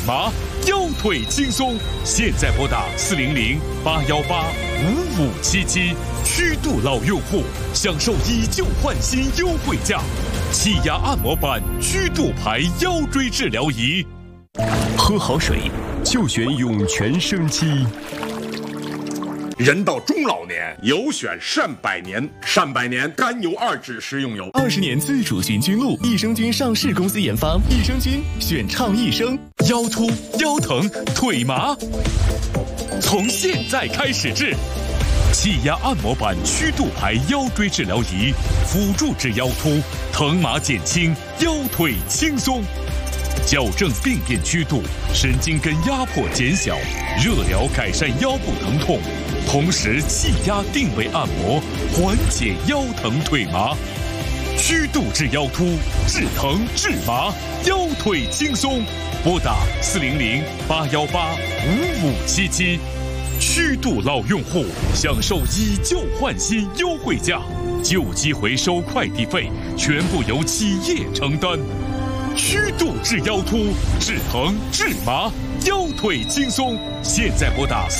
麻，腰腿轻松。现在拨打400-818-5577，虚度老用户享受以旧换新优惠价，气压按摩板虚度牌腰椎治疗仪。 喝好水就选涌泉生机。 人到中老年，有选善百年。善百年甘油2酯食用油 ，20年自主寻菌露，益生菌上市公司研发，益生菌选畅益生。 腰突、腰疼、腿麻，从现在开始治。气压按摩板虚度牌腰椎治疗仪，辅助治腰突，疼麻减轻，腰腿轻松。矫正病变曲度，神经根压迫减小，热疗改善腰部疼痛，同时气压定位按摩，缓解腰疼腿麻。虚度治腰突，治疼治麻，腰腿轻松。拨打400-818-5577，虚度老用户享受以旧换新优惠价，旧机回收快递费全部由企业承担。虚度治腰突，治疼治麻，腰腿轻松。现在拨打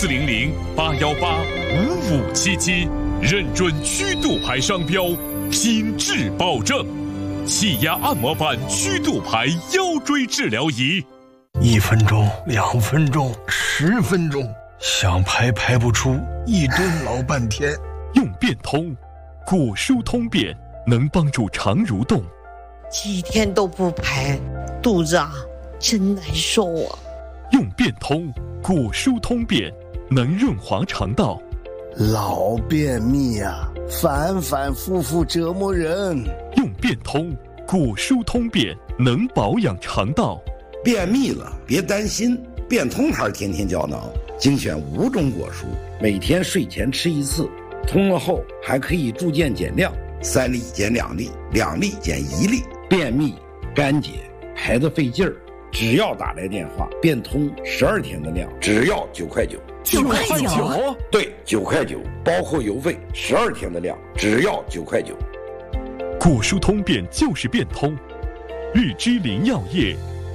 400-818-5577，认准虚度牌商标，品质保证。气压按摩板虚度牌腰椎治疗仪 ，1分钟、2分钟、10分钟，想排不出，一蹲老半天。 用变通，果舒通便能帮助肠蠕动。 几天都不排，肚子真难受啊！ 用变通，果舒通便能润滑肠道。 老便秘反反复复折磨人。 用变通，果舒通便能保养肠道。 便秘了别担心，变通牌天天胶囊精选5种果蔬，每天睡前吃1次，通了后还可以逐渐减量，3粒减2粒，2粒减1粒。便秘、干结、排得费劲儿，只要打来电话，变通12天的量，只要9块9。 9块9？ 对，9块9，包括邮费，12天的量，只要9块9。 果舒通便就是变通，日之林药业。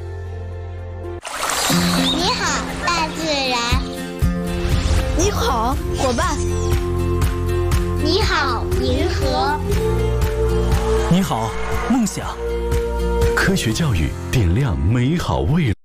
你好，大自然。 你好，伙伴。 你好，银河。 你好，梦想。 科学教育点亮美好未来。